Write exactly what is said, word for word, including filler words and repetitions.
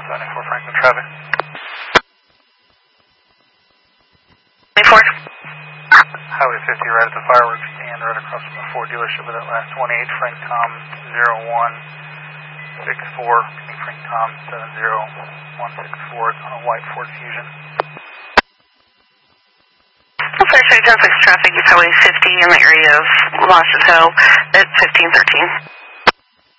seventy-four Franklin traffic. twenty-four. Highway fifty right at the fireworks stand right across from the Ford dealership with that last twenty-eight Frank Tom zero one six four. Frank Tom seven zero one six four. It's on a white Ford Fusion. Fire ten six traffic is Highway fifty in the area of Washington at fifteen thirteen.